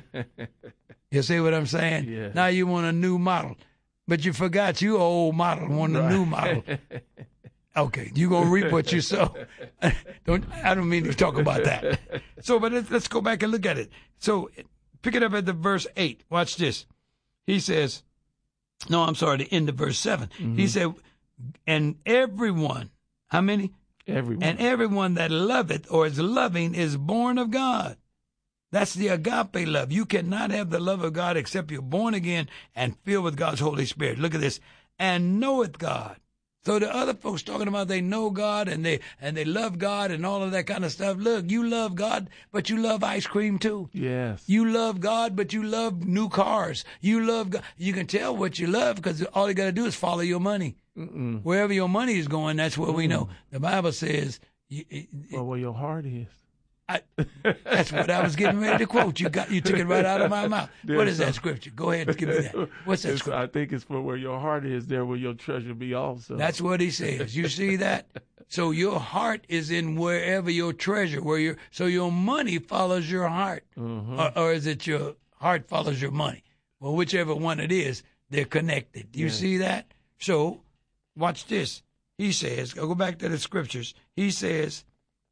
You see what I'm saying? Yeah. Now you want a new model. But you forgot you old model, want a right. new model. Okay, you gonna reap what you sow. don't I don't mean to talk about that. So, but let's, let's go back and look at it. So, pick it up at the verse eight. Watch this. He says, no, I'm sorry, the end of verse seven. Mm-hmm. He said, and everyone, how many? Everyone. And everyone that loveth or is loving is born of God. That's the agape love. You cannot have the love of God except you're born again and filled with God's Holy Spirit. Look at this. And knoweth God. So the other folks talking about they know God and they and they love God and all of that kind of stuff. Look, you love God, but you love ice cream too. Yes. You love God, but you love new cars. You love God. You can tell what you love because all you got to do is follow your money. Mm-mm. Wherever your money is going, that's where mm. we know. The Bible says. You, well, where your heart is. I, that's what I was getting ready to quote. You got you took it right out of my mouth. What is that scripture? Go ahead and give me that. What's that It's, scripture? I think it's for where your heart is, there will your treasure be also. That's what he says. You see that? So your heart is in wherever your treasure, where your so your money follows your heart, Mhm. or, or is it your heart follows your money? Well, whichever one it is, they're connected. You Yes. see that? So, watch this. He says, I'll go back to the scriptures. He says,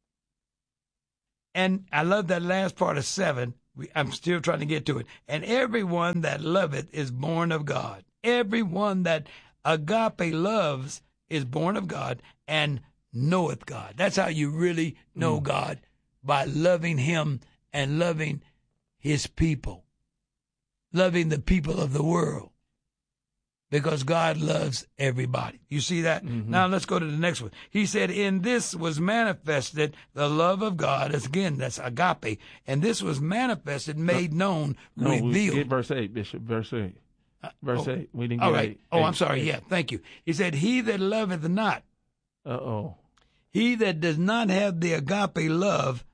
and I love that last part of seven. We, I'm still trying to get to it. And everyone that loveth is born of God. Everyone that agape loves is born of God and knoweth God. That's how you really know Mm. God, by loving him and loving his people, loving the people of the world, because God loves everybody. You see that? Mm-hmm. Now let's go to the next one. He said, in this was manifested the love of God. That's, again, that's agape. And this was manifested, made known, No, we revealed. get verse eight, Bishop. Verse eight. Verse oh, eight. We didn't all get right. eight. Oh, Eight. I'm sorry. Eight. Yeah, thank you. He said, he that loveth not, Uh-oh. he that does not have the agape love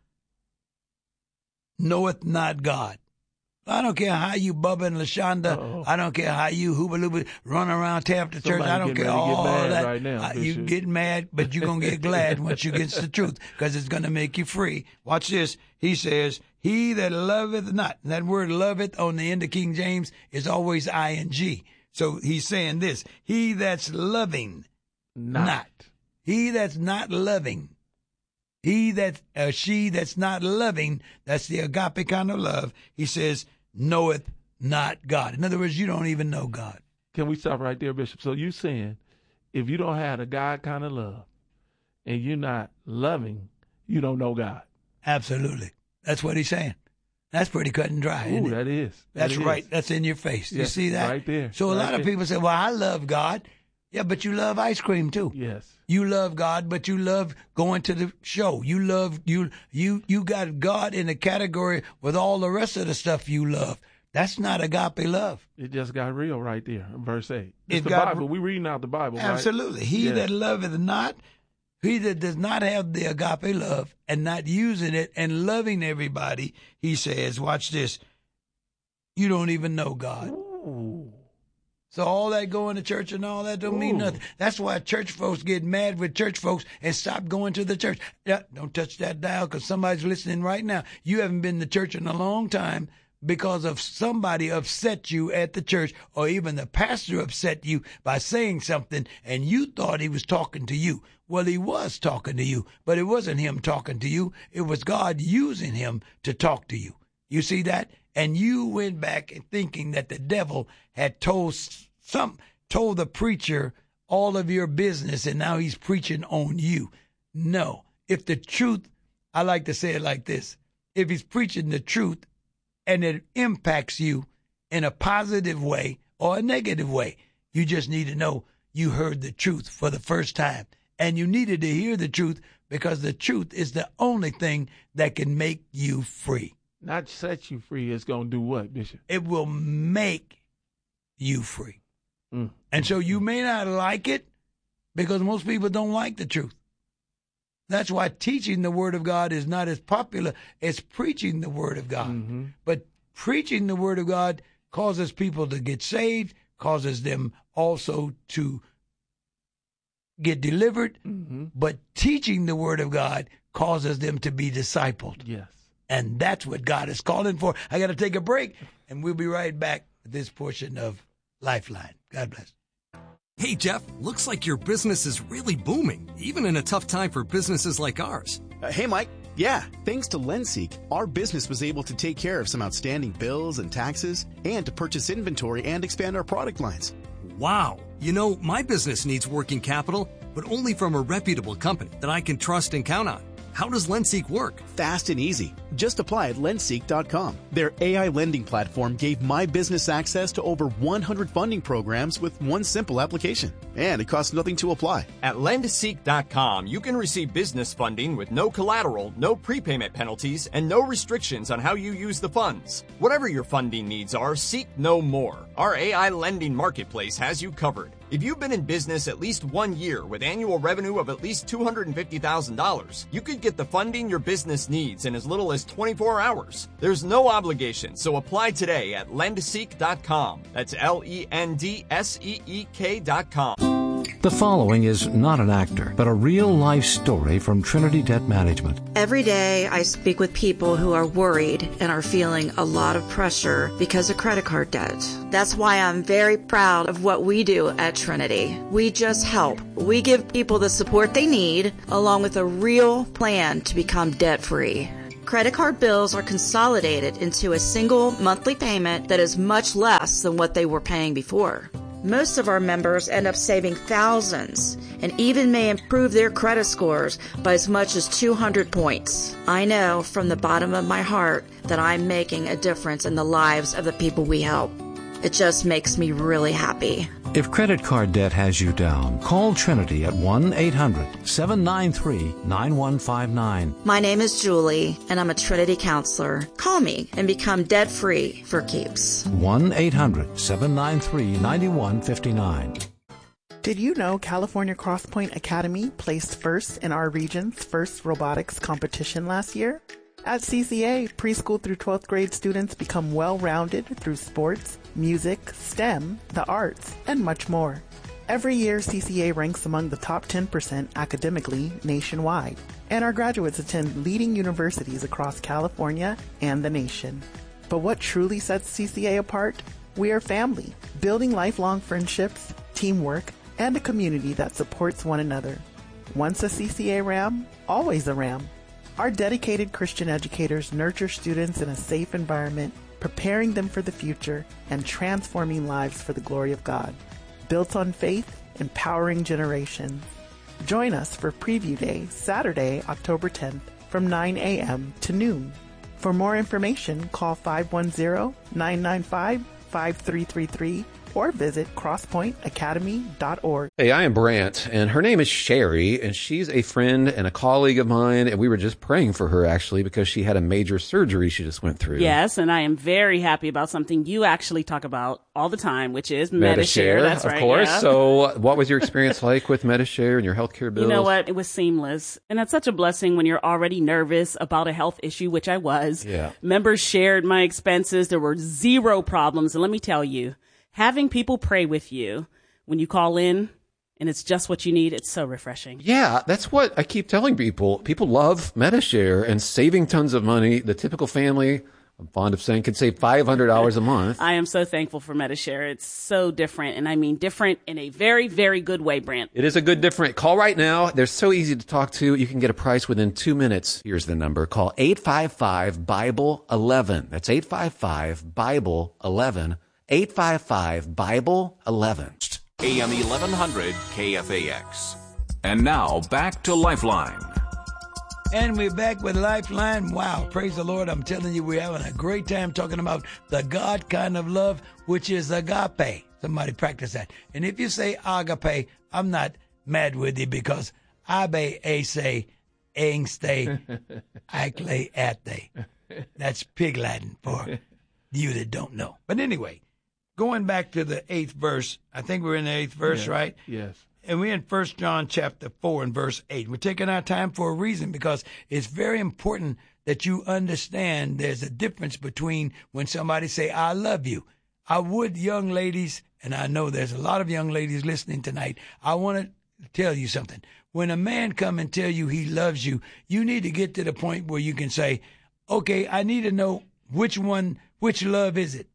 knoweth not God. I don't care how you Bubba and LaShonda. Uh-oh. I don't care how you hooba looba run around tap the church. Somebody I don't getting care ready to get all mad that. right now, Uh, you Bishop. get mad, but you're going to get glad once you get the truth, because it's going to make you free. Watch this. He says, he that loveth not. And that word loveth on the end of King James is always I N G. So he's saying this. He that's loving Not. not. He that's not loving. He that, uh, she that's not loving, that's the agape kind of love. He says, knoweth not God. In other words, you don't even know God. Can we stop right there, Bishop? So you saying if you don't have the God kind of love and you're not loving, you don't know God. Absolutely. That's what he's saying. That's pretty cut and dry, isn't Ooh, it? that is. That That's is. right. That's in your face. You Yes, see that? right there, So a right lot of there. people say, well, I love God. Yeah, but you love ice cream too. Yes. You love God, but you love going to the show. You love, you, you, you got God in a category with all the rest of the stuff you love. That's not agape love. It just got real right there, verse eight. It It's the got- Bible. We reading out the Bible, right? Absolutely. He Yes. that loveth not, he that does not have the agape love and not using it and loving everybody, he says, watch this, you don't even know God. Ooh. So all that going to church and all that don't mean Ooh. nothing. That's why church folks get mad with church folks and stop going to the church. Yeah, don't touch that dial, because somebody's listening right now. You haven't been to church in a long time because of somebody upset you at the church, or even the pastor upset you by saying something, and you thought he was talking to you. Well, he was talking to you, but it wasn't him talking to you. It was God using him to talk to you. You see that? And you went back and thinking that the devil had told some told the preacher all of your business, and now he's preaching on you. No. If the truth, I like to say it like this, if he's preaching the truth and it impacts you in a positive way or a negative way, you just need to know you heard the truth for the first time. And you needed to hear the truth because the truth is the only thing that can make you free. Not set you free. It's going to do what, Bishop? It will make you free. Mm. And so you may not like it because most people don't like the truth. That's why teaching the Word of God is not as popular as preaching the Word of God. Mm-hmm. But preaching the Word of God causes people to get saved, causes them also to get delivered. Mm-hmm. But teaching the Word of God causes them to be discipled. Yes. And that's what God is calling for. I got to take a break, and we'll be right back with this portion of Lifeline. God bless. Hey, Jeff, looks like your business is really booming, even in a tough time for businesses like ours. Uh, hey, Mike. Yeah, thanks to LendSeek, our business was able to take care of some outstanding bills and taxes and to purchase inventory and expand our product lines. Wow. You know, my business needs working capital, but only from a reputable company that I can trust and count on. How does LendSeek work? Fast and easy. Just apply at lendseek dot com. Their A I lending platform gave my business access to over one hundred funding programs with one simple application. And it costs nothing to apply. At lendseek dot com, you can receive business funding with no collateral, no prepayment penalties, and no restrictions on how you use the funds. Whatever your funding needs are, seek no more. Our A I lending marketplace has you covered. If you've been in business at least one year with annual revenue of at least two hundred fifty thousand dollars, you could get the funding your business needs in as little as twenty-four hours. There's no obligation, so apply today at lend seek dot com. That's L E N D S E E K dot com. The following is not an actor, but a real-life story from Trinity Debt Management. Every day I speak with people who are worried and are feeling a lot of pressure because of credit card debt. That's why I'm very proud of what we do at Trinity. We just help. We give people the support they need, along with a real plan to become debt-free. Credit card bills are consolidated into a single monthly payment that is much less than what they were paying before. Most of our members end up saving thousands and even may improve their credit scores by as much as two hundred points. I know from the bottom of my heart that I'm making a difference in the lives of the people we help. It just makes me really happy. If credit card debt has you down, call Trinity at one eight hundred seven nine three nine one five nine. My name is Julie, and I'm a Trinity counselor. Call me and become debt-free for keeps. one eight hundred seven nine three nine one five nine. Did you know California Crosspoint Academy placed first in our region's first robotics competition last year? At C C A, preschool through twelfth grade students become well-rounded through sports, music, STEM, the arts, and much more. Every year, C C A ranks among the top ten percent academically nationwide, and our graduates attend leading universities across California and the nation. But what truly sets C C A apart? We are family, building lifelong friendships, teamwork, and a community that supports one another. Once a C C A Ram, always a Ram. Our dedicated Christian educators nurture students in a safe environment, preparing them for the future and transforming lives for the glory of God. Built on faith, empowering generations. Join us for Preview Day, Saturday, October tenth, from nine a.m. to noon. For more information, call five one zero nine nine five five three three three or visit crosspoint academy dot org. Hey, I am Brant, and her name is Sherry, and she's a friend and a colleague of mine, and we were just praying for her, actually, because she had a major surgery she just went through. Yes, and I am very happy about something you actually talk about all the time, which is Medi-Share. That's of right, course. yeah. So what was your experience like with Medi-Share and your healthcare bills? You know what? It was seamless. And that's such a blessing when you're already nervous about a health issue, which I was. Yeah. Members shared my expenses. There were zero problems. And let me tell you, having people pray with you when you call in and it's just what you need, it's so refreshing. Yeah, that's what I keep telling people. People love Medi-Share and saving tons of money. The typical family, I'm fond of saying, can save five hundred dollars a month. I am so thankful for Medi-Share. It's so different, and I mean different in a very, very good way, Brant. It is a good different. Call right now. They're so easy to talk to. You can get a price within two minutes. Here's the number. Call eight five five Bible eleven. That's eight five five Bible eleven. eight five five Bible eleven. A M eleven hundred K F A X. And now back to Lifeline. And we're back with Lifeline. Wow, praise the Lord. I'm telling you, we're having a great time talking about the God kind of love, which is agape. Somebody practice that. And if you say agape, I'm not mad with you because abe ase engste akle ate. That's pig Latin for you that don't know. But anyway, going back to the eighth verse, I think we're in the eighth verse, yes, right? Yes. And we're in First John chapter four and verse eight. We're taking our time for a reason because it's very important that you understand there's a difference between when somebody say, I love you. I would, young ladies, and I know there's a lot of young ladies listening tonight, I want to tell you something. When a man come and tell you he loves you, you need to get to the point where you can say, okay, I need to know which one, which love is it?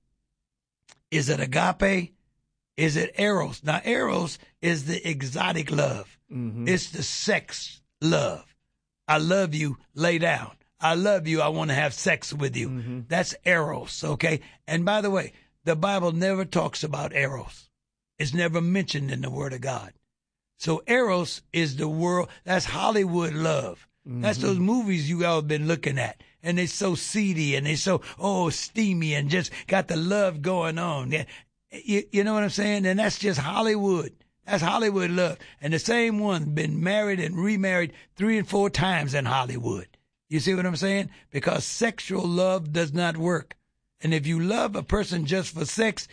Is it agape? Is it eros? Now, eros is the exotic love. Mm-hmm. It's the sex love. I love you, lay down. I love you, I want to have sex with you. Mm-hmm. That's eros, okay? And by the way, the Bible never talks about eros. It's never mentioned in the Word of God. So eros is the world, that's Hollywood love. Mm-hmm. That's those movies you all been looking at. And they're so seedy and they're so, oh, steamy and just got the love going on. Yeah. You, you know what I'm saying? And that's just Hollywood. That's Hollywood love. And the same one been married and remarried three and four times in Hollywood. You see what I'm saying? Because sexual love does not work. And if you love a person just for sex,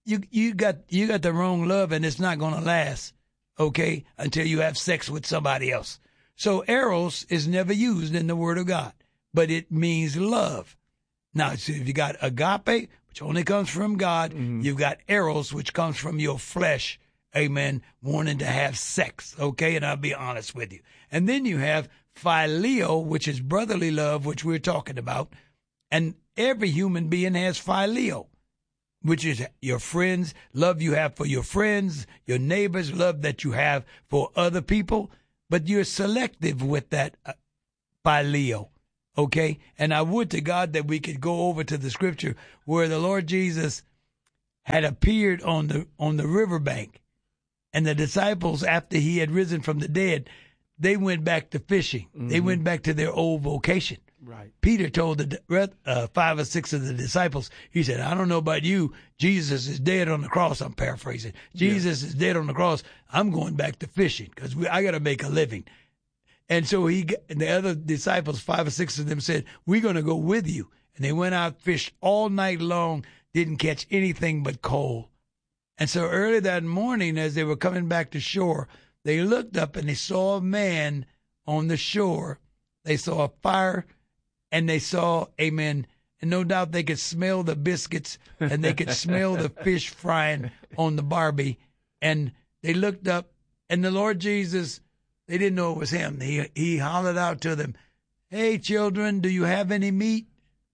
you you got you got the wrong love, and it's not going to last, okay, until you have sex with somebody else. So eros is never used in the Word of God, but it means love. Now, so if you got agape, which only comes from God, mm-hmm. you've got eros, which comes from your flesh, amen, wanting to have sex, okay? And I'll be honest with you. And then you have phileo, which is brotherly love, which we're talking about. And every human being has phileo, which is your friends, love you have for your friends, your neighbors, love that you have for other people. But you're selective with that uh, phileo, okay? And I would to God that we could go over to the scripture where the Lord Jesus had appeared on the on the riverbank. And the disciples, after he had risen from the dead, they went back to fishing. Mm-hmm. They went back to their old vocation. Right. Peter told the uh, five or six of the disciples, he said, I don't know about you. Jesus is dead on the cross. I'm paraphrasing. Jesus yeah. is dead on the cross. I'm going back to fishing because I got to make a living. And so he, and the other disciples, five or six of them said, we're going to go with you. And they went out, fished all night long, didn't catch anything but coal. And so early that morning, as they were coming back to shore, they looked up and they saw a man on the shore. They saw a fire. And they saw, amen, and no doubt they could smell the biscuits and they could smell the fish frying on the barbie. And they looked up, and the Lord Jesus, they didn't know it was him. He, he hollered out to them, hey, children, do you have any meat?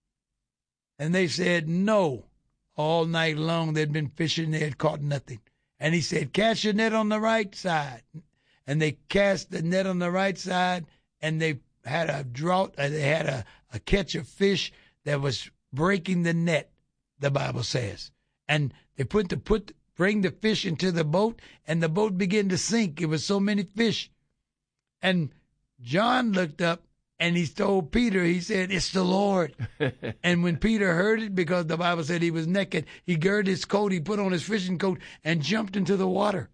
And they said, no. All night long they'd been fishing, they had caught nothing. And he said, cast your net on the right side. And they cast the net on the right side, and they had a drought, uh, they had a, a catch of fish that was breaking the net, the Bible says. And they put the put bring the fish into the boat, and the boat began to sink. It was so many fish. And John looked up, and he told Peter, he said, it's the Lord. And when Peter heard it, because the Bible said he was naked, he girded his coat, he put on his fishing coat, and jumped into the water.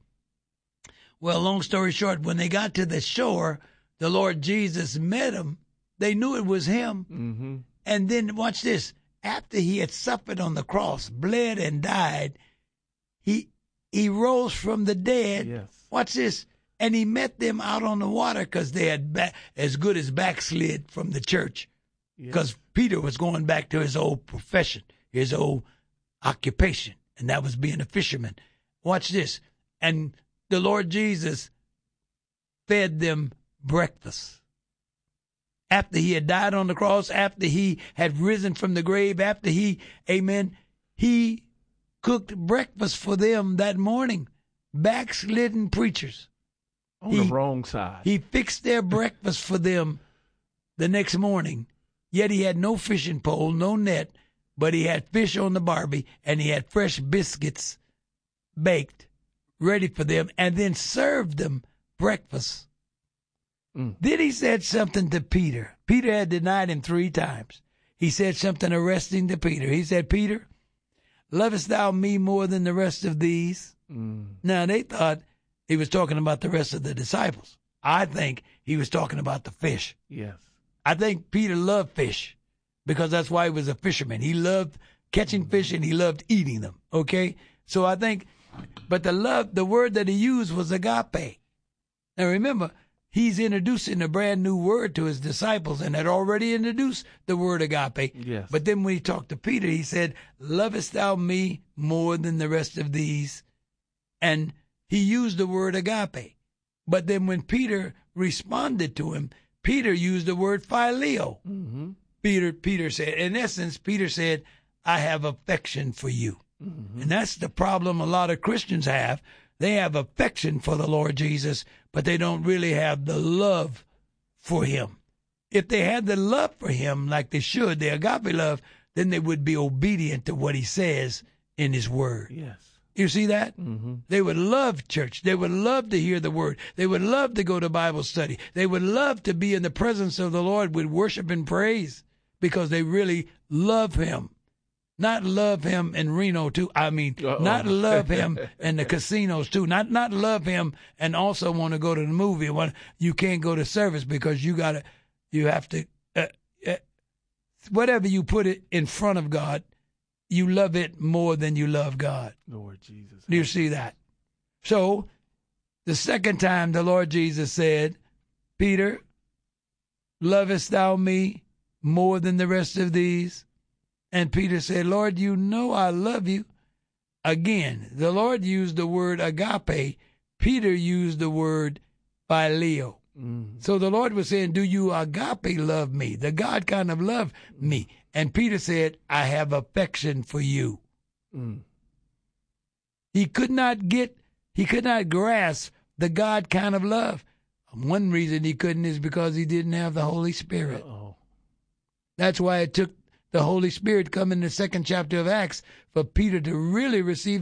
Well, long story short, when they got to the shore, the Lord Jesus met him. They knew it was him. Mm-hmm. And then, watch this. After he had suffered on the cross, bled and died, he he rose from the dead. Yes. Watch this. And he met them out on the water because they had ba- as good as backslid from the church. Because yes. Peter was going back to his old profession, his old occupation, and that was being a fisherman. Watch this. And the Lord Jesus fed them breakfast. After he had died on the cross, after he had risen from the grave, after he, amen, he cooked breakfast for them that morning. Backslidden preachers. On he, the wrong side. He fixed their breakfast for them the next morning. Yet he had no fishing pole, no net, but he had fish on the barbie, and he had fresh biscuits baked, ready for them, and then served them breakfast. Mm. Then he said something to Peter. Peter had denied him three times. He said something arresting to Peter. He said, Peter, lovest thou me more than the rest of these? Mm. Now, they thought he was talking about the rest of the disciples. I think he was talking about the fish. Yes. I think Peter loved fish because that's why he was a fisherman. He loved catching fish and he loved eating them, okay? So I think, but the love, the word that he used was agape. Now remember, he's introducing a brand new word to his disciples and had already introduced the word agape. Yes. But then when he talked to Peter, he said, lovest thou me more than the rest of these? And he used the word agape. But then when Peter responded to him, Peter used the word phileo. Mm-hmm. Peter, Peter said, in essence, Peter said, I have affection for you. Mm-hmm. And that's the problem a lot of Christians have. They have affection for the Lord Jesus, but they don't really have the love for him. If they had the love for him like they should, the agape love, then they would be obedient to what he says in his word. Yes. You see that? Mm-hmm. They would love church. They would love to hear the word. They would love to go to Bible study. They would love to be in the presence of the Lord with worship and praise because they really love him. Not love him in Reno, too. I mean, Uh-oh. not love him in the casinos, too. Not not love him and also want to go to the movie. When you can't go to service because you got to, you have to, uh, uh, whatever you put it in front of God, you love it more than you love God. Lord Jesus. Do you see that? So, the second time the Lord Jesus said, Peter, lovest thou me more than the rest of these? And Peter said, Lord, you know I love you. Again, the Lord used the word agape. Peter used the word phileo. Mm. So the Lord was saying, do you agape love me? The God kind of love me. And Peter said, I have affection for you. Mm. He could not get, he could not grasp the God kind of love. One reason he couldn't is because he didn't have the Holy Spirit. Uh-oh. That's why it took the Holy Spirit come in the second chapter of Acts for Peter to really receive